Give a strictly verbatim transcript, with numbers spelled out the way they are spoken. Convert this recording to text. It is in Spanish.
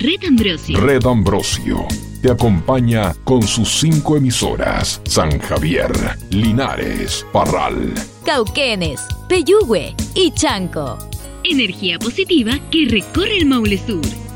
Red Ambrosio. Red Ambrosio te acompaña con sus cinco emisoras: San Javier, Linares, Parral, Cauquenes, Peyúgue y Chanco. Energía positiva que recorre el Maule Sur.